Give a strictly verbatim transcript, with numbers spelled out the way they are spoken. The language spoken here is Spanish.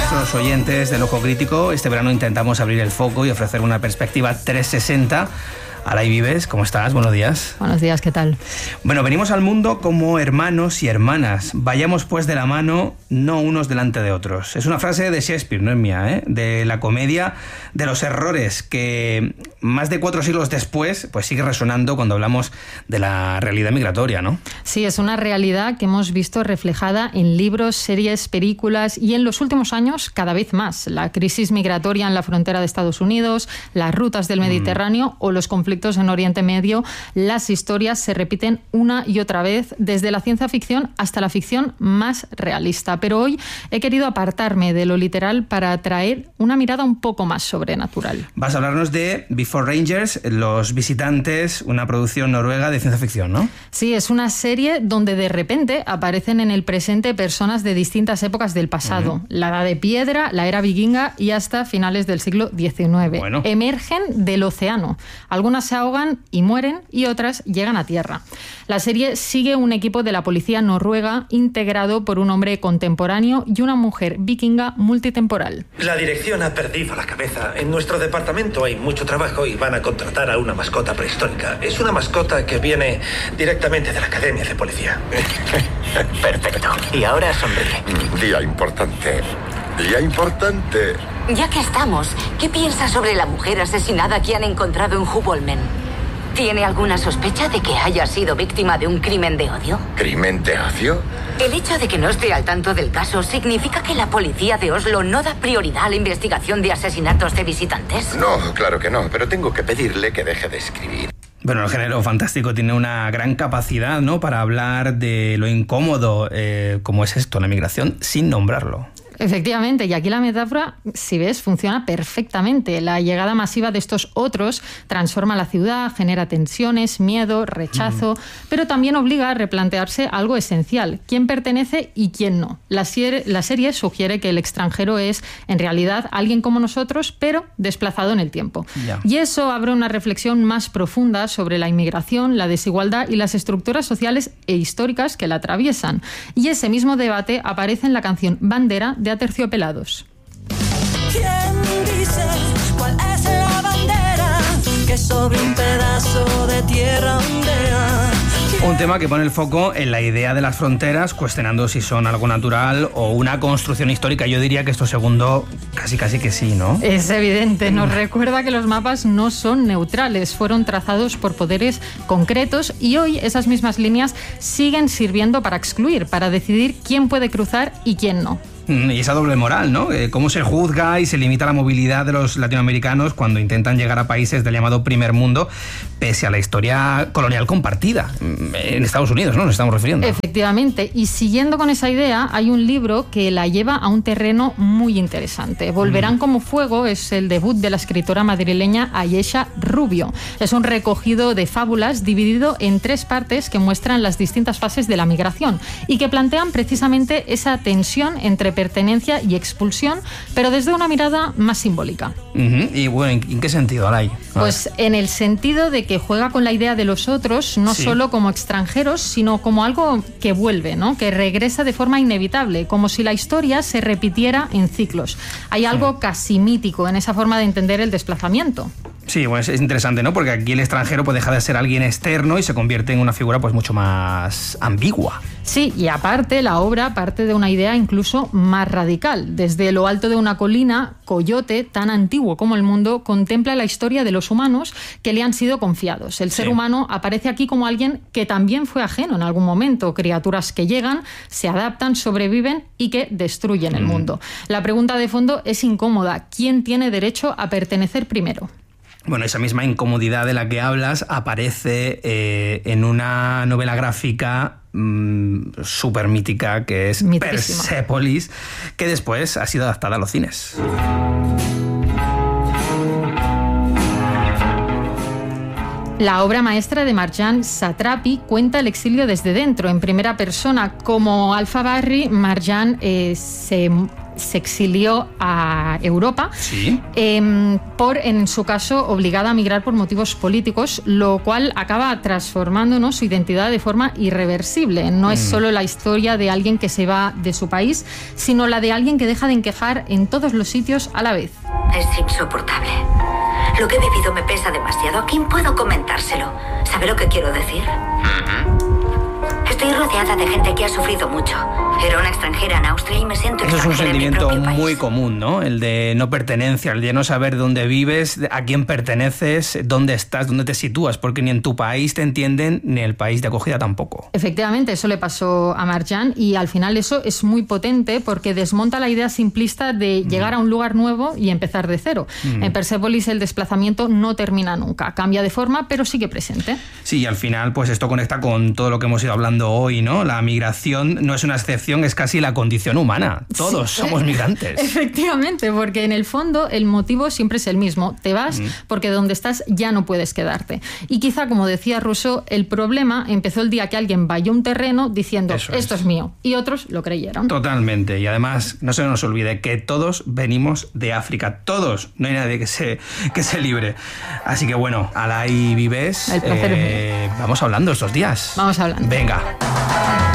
nuestros oyentes del Ojo Crítico. Este verano intentamos abrir el foco y ofrecer una perspectiva trescientos sesenta. Alay Vives, ¿cómo estás? Buenos días. Buenos días, ¿qué tal? Bueno, venimos al mundo como hermanos y hermanas. Vayamos pues de la mano, no unos delante de otros. Es una frase de Shakespeare, no es mía, ¿eh? De la comedia de los errores, que más de cuatro siglos después pues sigue resonando cuando hablamos de la realidad migratoria, ¿no? Sí, es una realidad que hemos visto reflejada en libros, series, películas y en los últimos años cada vez más. La crisis migratoria en la frontera de Estados Unidos, las rutas del Mediterráneo mm. o los conflictos en Oriente Medio, las historias se repiten una y otra vez, desde la ciencia ficción hasta la ficción más realista. Pero hoy he querido apartarme de lo literal para traer una mirada un poco más sobrenatural. Vas a hablarnos de Before Rangers, Los Visitantes, una producción noruega de ciencia ficción, ¿no? Sí, es una serie donde de repente aparecen en el presente personas de distintas épocas del pasado. Uh-huh. La Edad de Piedra, la era vikinga y hasta finales del siglo diecinueve. Bueno. Emergen del océano. Algunas se ahogan y mueren y otras llegan a tierra. La serie sigue un equipo de la policía noruega integrado por un hombre contemporáneo y una mujer vikinga multitemporal. La dirección ha perdido la cabeza. En nuestro departamento hay mucho trabajo y van a contratar a una mascota prehistórica. Es una mascota que viene directamente de la Academia de Policía. Perfecto. Y ahora sonríe. Día importante. Día importante. Ya que estamos, ¿qué piensas sobre la mujer asesinada que han encontrado en Hubolmen? ¿Tiene alguna sospecha de que haya sido víctima de un crimen de odio? ¿Crimen de odio? El hecho de que no esté al tanto del caso significa que la policía de Oslo no da prioridad a la investigación de asesinatos de visitantes. No, claro que no, pero tengo que pedirle que deje de escribir. Bueno, el género fantástico tiene una gran capacidad, ¿no?, para hablar de lo incómodo, eh, como es esto, la migración, sin nombrarlo. Efectivamente, y aquí la metáfora, si ves, funciona perfectamente. La llegada masiva de estos otros transforma la ciudad, genera tensiones, miedo, rechazo, mm. pero también obliga a replantearse algo esencial: quién pertenece y quién no. La, sier- la serie sugiere que el extranjero es, en realidad, alguien como nosotros, pero desplazado en el tiempo. Yeah. Y eso abre una reflexión más profunda sobre la inmigración, la desigualdad y las estructuras sociales e históricas que la atraviesan. Y ese mismo debate aparece en la canción Bandera de Aterciopelados. ¿Quién dice cuál es la bandera que sobre un pedazo de tierra ondea? Un tema que pone el foco en la idea de las fronteras, cuestionando si son algo natural o una construcción histórica. Yo diría que esto segundo casi casi que sí, ¿no? Es evidente, nos recuerda que los mapas no son neutrales, fueron trazados por poderes concretos y hoy esas mismas líneas siguen sirviendo para excluir, para decidir quién puede cruzar y quién no. Y esa doble moral, ¿no? ¿Cómo se juzga y se limita la movilidad de los latinoamericanos cuando intentan llegar a países del llamado primer mundo, pese a la historia colonial compartida en Estados Unidos, ¿no? Nos estamos refiriendo. Efectivamente. Y siguiendo con esa idea, hay un libro que la lleva a un terreno muy interesante. Volverán mm. como fuego es el debut de la escritora madrileña Ayesha Rubio. Es un recogido de fábulas dividido en tres partes que muestran las distintas fases de la migración y que plantean precisamente esa tensión entre pertenencia y expulsión, pero desde una mirada más simbólica. Uh-huh. Y bueno, ¿en qué sentido, Alay? Pues en el sentido de que juega con la idea de los otros, no sí. solo como extranjeros, sino como algo que vuelve, ¿no?, que regresa de forma inevitable, como si la historia se repitiera en ciclos. Hay algo sí. casi mítico en esa forma de entender el desplazamiento. Sí, bueno, es interesante, ¿no? Porque aquí el extranjero pues deja de ser alguien externo y se convierte en una figura pues mucho más ambigua. Sí, y aparte la obra parte de una idea incluso más radical. Desde lo alto de una colina, Coyote, tan antiguo como el mundo, contempla la historia de los humanos que le han sido confiados. El ser sí. humano aparece aquí como alguien que también fue ajeno en algún momento. Criaturas que llegan, se adaptan, sobreviven y que destruyen mm. el mundo. La pregunta de fondo es incómoda. ¿Quién tiene derecho a pertenecer primero? Bueno, esa misma incomodidad de la que hablas aparece eh, en una novela gráfica mmm, súper mítica que es Mitísima. Persépolis, que después ha sido adaptada a los cines. La obra maestra de Marjane Satrapi cuenta el exilio desde dentro, en primera persona. Como Alpha Barry, Marjane eh, se... se exilió a Europa, ¿Sí? eh, por, en su caso, obligada a migrar por motivos políticos, lo cual acaba transformándonos su identidad de forma irreversible. No mm. es solo la historia de alguien que se va de su país, sino la de alguien que deja de encajar en todos los sitios a la vez. Es insoportable. Lo que he vivido me pesa demasiado. ¿A quién puedo comentárselo? ¿Sabe lo que quiero decir? Uh-huh. Estoy rodeada de gente que ha sufrido mucho. Era una extranjera en Austria y me siento Eso es un sentimiento muy país. común, ¿no? El de no pertenencia, el de no saber dónde vives, a quién perteneces, dónde estás, dónde te sitúas, porque ni en tu país te entienden, ni el país de acogida tampoco. Efectivamente, eso le pasó a Marjane y al final eso es muy potente porque desmonta la idea simplista de llegar mm. a un lugar nuevo y empezar de cero. Mm. En Persépolis el desplazamiento no termina nunca, cambia de forma, pero sigue presente. Sí, y al final pues esto conecta con todo lo que hemos ido hablando hoy, ¿no? La migración no es una excepción, es casi la condición humana. Todos sí, somos migrantes. Efectivamente, porque en el fondo el motivo siempre es el mismo. Te vas mm. porque donde estás ya no puedes quedarte. Y quizá, como decía Rousseau, el problema empezó el día que alguien valló un terreno diciendo Eso esto es. es mío, y otros lo creyeron. Totalmente. Y además, no se nos olvide que todos venimos de África. Todos. No hay nadie que se, que se libre. Así que bueno, Alay Vives, el placer eh, es mío. Vamos hablando estos días. Vamos hablando. Venga.